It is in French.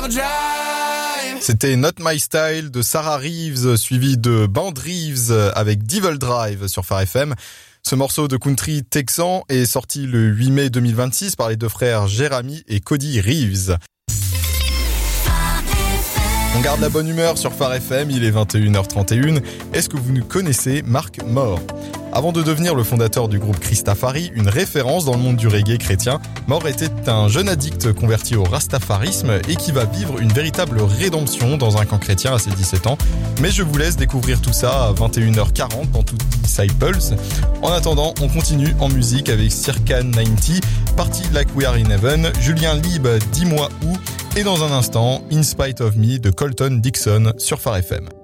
C'était Not My Style de Sarah Reeves, suivi de Band Reeves avec Devil Drive sur Phare FM. Ce morceau de country texan est sorti le 8 mai 2026 par les deux frères Jeremy et Cody Reeves. On garde la bonne humeur sur Phare FM, il est 21h31. Est-ce que vous nous connaissez Mark Moore ? Avant de devenir le fondateur du groupe Christafari, une référence dans le monde du reggae chrétien, Moore était un jeune addict converti au rastafarisme et qui va vivre une véritable rédemption dans un camp chrétien à ses 17 ans. Mais je vous laisse découvrir tout ça à 21h40 dans tout Disciples. En attendant, on continue en musique avec Circa 90, Party Like We Are in Heaven, Julien Lieb, Dis-moi où, et dans un instant, In Spite of Me de Colton Dixon sur Phare FM.